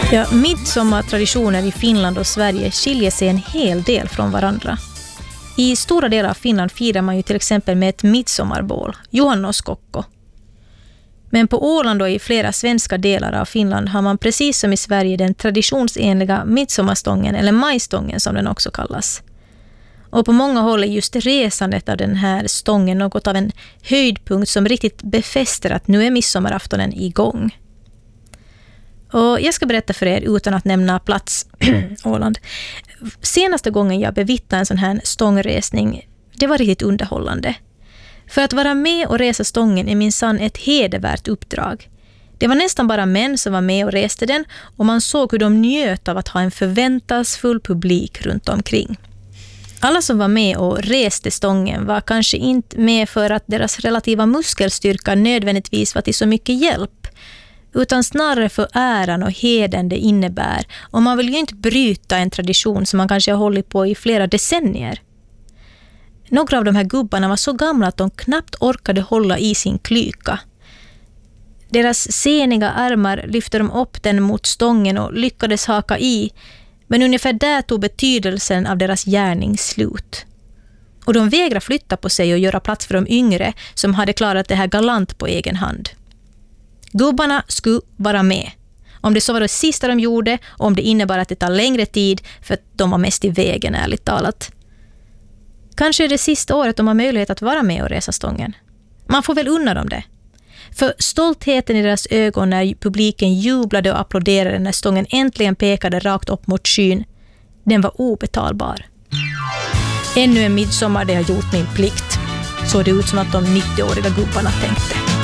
Ja, midsommartraditioner i Finland och Sverige skiljer sig en hel del från varandra. I stora delar av Finland firar man ju till exempel med ett midsommarbål, juhannuskokko. Men på Åland och i flera svenska delar av Finland har man precis som i Sverige den traditionsenliga midsommarstången eller majstången som den också kallas. Och på många håll är just resandet av den här stången något av en höjdpunkt som riktigt befäster att nu är midsommaraftonen igång. Och jag ska berätta för er utan att nämna plats, Åland. Senaste gången jag bevittnade en sån här stångresning, det var riktigt underhållande. För att vara med och resa stången är minsann ett hedervärt uppdrag. Det var nästan bara män som var med och reste den och man såg hur de njöt av att ha en förväntansfull publik runt omkring. Alla som var med och reste stången var kanske inte med för att deras relativa muskelstyrka nödvändigtvis var till så mycket hjälp, utan snarare för äran och heden det innebär. Och man vill ju inte bryta en tradition som man kanske har hållit på i flera decennier. Några av de här gubbarna var så gamla att de knappt orkade hålla i sin klyka. Deras seniga armar lyfte de upp den mot stången och lyckades haka i, men ungefär där tog betydelsen av deras gärning slut. Och de vägrade flytta på sig och göra plats för de yngre som hade klarat det här galant på egen hand. Gubbarna skulle vara med. Om det så var det sista de gjorde, och om det innebar att det tar längre tid för att de var mest i vägen, ärligt talat. Kanske är det sista året de har möjlighet att vara med och resa stången. Man får väl unna dem det. För stoltheten i deras ögon när publiken jublade och applåderade när stången äntligen pekade rakt upp mot skyn, den var obetalbar. Ännu en midsommar, det har gjort min plikt. Så det ut som att de 90-åriga gubbarna tänkte.